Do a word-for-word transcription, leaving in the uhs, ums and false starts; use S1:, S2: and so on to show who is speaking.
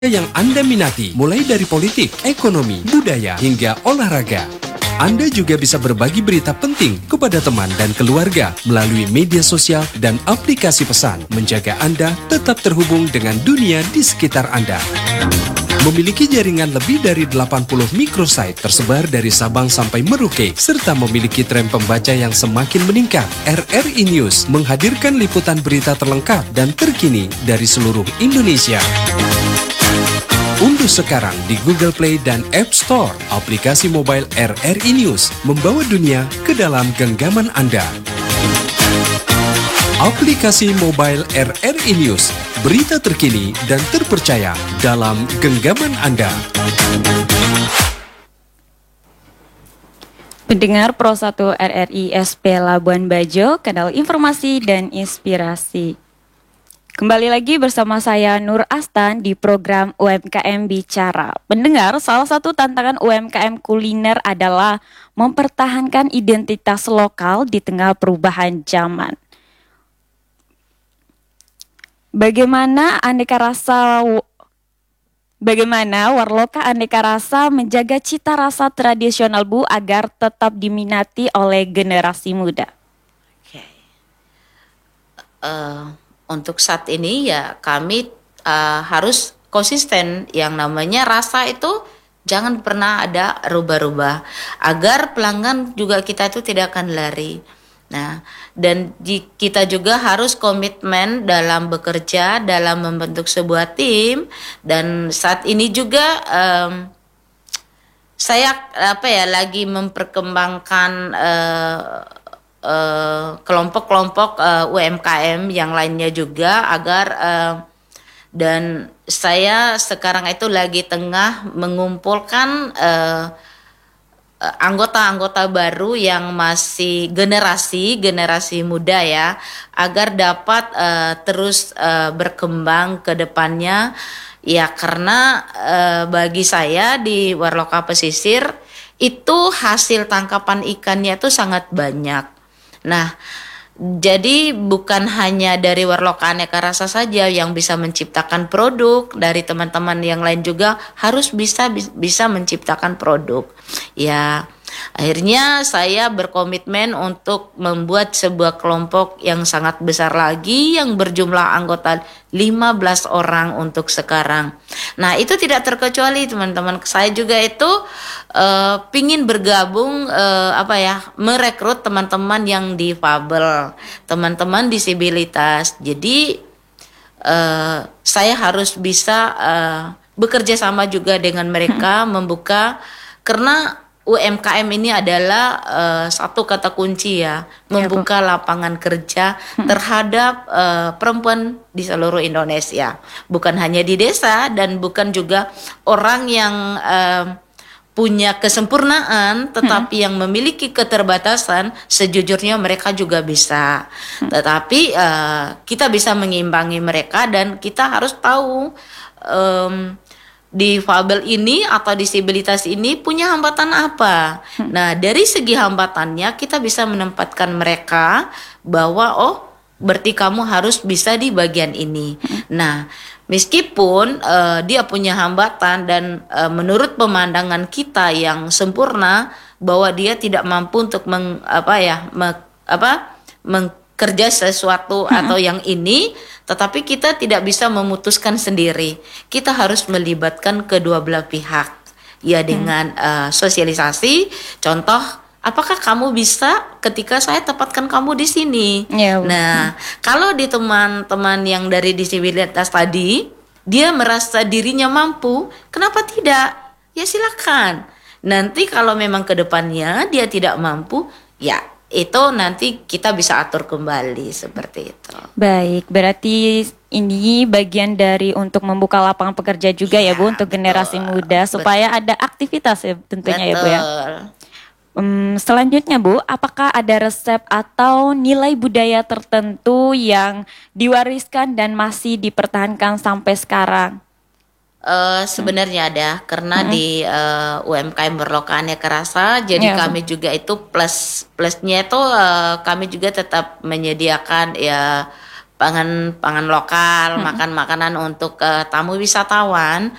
S1: yang Anda minati, mulai dari politik, ekonomi, budaya, hingga olahraga. Anda juga bisa berbagi berita penting kepada teman dan keluarga melalui media sosial dan aplikasi pesan, menjaga Anda tetap terhubung dengan dunia di sekitar Anda. Memiliki jaringan lebih dari delapan puluh microsite tersebar dari Sabang sampai Merauke, serta memiliki tren pembaca yang semakin meningkat, R R I News menghadirkan liputan berita terlengkap dan terkini dari seluruh Indonesia. Unduh sekarang di Google Play dan App Store aplikasi mobile R R I News, membawa dunia ke dalam genggaman Anda. Aplikasi mobile R R I News, berita terkini dan terpercaya dalam genggaman Anda.
S2: Pendengar Pro satu R R I S P Labuan Bajo, kanal informasi dan inspirasi. Kembali lagi bersama saya Nur Astan di program U M K M Bicara. Pendengar, salah satu tantangan U M K M kuliner adalah mempertahankan identitas lokal di tengah perubahan zaman. Bagaimana aneka rasa Bagaimana Warloka Aneka Rasa menjaga cita rasa tradisional Bu agar tetap diminati oleh generasi muda?
S3: Oke. Uh, untuk saat ini ya kami uh, harus konsisten, yang namanya rasa itu jangan pernah ada rubah-rubah agar pelanggan juga kita itu tidak akan lari. Nah, dan di, kita juga harus komitmen dalam bekerja, dalam membentuk sebuah tim. Dan saat ini juga um, saya apa ya lagi memperkembangkan uh, uh, kelompok-kelompok uh, U M K M yang lainnya juga agar uh, dan saya sekarang itu lagi tengah mengumpulkan uh, anggota-anggota baru yang masih generasi generasi muda ya, agar dapat uh, terus uh, berkembang ke depannya ya, karena uh, bagi saya di Warloka Pesisir itu hasil tangkapan ikannya itu sangat banyak. Nah, jadi bukan hanya dari Warloka Aneka Rasa saja yang bisa menciptakan produk, dari teman-teman yang lain juga harus bisa bisa menciptakan produk. Ya, akhirnya saya berkomitmen untuk membuat sebuah kelompok yang sangat besar lagi yang berjumlah anggota lima belas orang untuk sekarang. Nah, itu tidak terkecuali teman-teman. Saya juga itu uh, pingin bergabung uh, apa ya, merekrut teman-teman yang difabel, teman-teman disabilitas. Jadi uh, saya harus bisa uh, bekerja sama juga dengan mereka, hmm. membuka, karena U M K M ini adalah uh, satu kata kunci ya, membuka ya, lapangan kerja hmm. terhadap uh, perempuan di seluruh Indonesia, bukan hanya di desa dan bukan juga orang yang uh, punya kesempurnaan, tetapi hmm. yang memiliki keterbatasan. Sejujurnya mereka juga bisa, hmm. tetapi uh, kita bisa mengimbangi mereka, dan kita harus tahu um, difabel ini atau disabilitas ini punya hambatan apa. Hmm. Nah, dari segi hambatannya kita bisa menempatkan mereka bahwa oh, berarti kamu harus bisa di bagian ini. Hmm. Nah, meskipun uh, dia punya hambatan dan uh, menurut pemandangan kita yang sempurna bahwa dia tidak mampu untuk meng, apa ya, me, apa meng, kerja sesuatu hmm. atau yang ini, tetapi kita tidak bisa memutuskan sendiri. Kita harus melibatkan kedua belah pihak ya, dengan hmm. uh, sosialisasi. Contoh, apakah kamu bisa ketika saya tempatkan kamu di sini? Ya, nah, hmm. kalau di teman-teman yang dari disabilitas tadi, dia merasa dirinya mampu, kenapa tidak? Ya silakan. Nanti kalau memang ke depannya dia tidak mampu, ya itu nanti kita bisa atur kembali seperti itu.
S2: Baik, berarti ini bagian dari untuk membuka lapangan pekerja juga ya, ya Bu, untuk betul, generasi muda supaya betul. Ada aktivitas ya tentunya betul. Ya Bu ya. Um, selanjutnya Bu, apakah ada resep atau nilai budaya tertentu yang diwariskan dan masih dipertahankan sampai sekarang?
S3: Uh, sebenarnya hmm. ada, karena hmm. di uh, U M K M Warloka Aneka Rasa, jadi ya, kami juga itu plus plusnya itu uh, kami juga tetap menyediakan ya pangan pangan lokal, makan makanan untuk uh, tamu wisatawan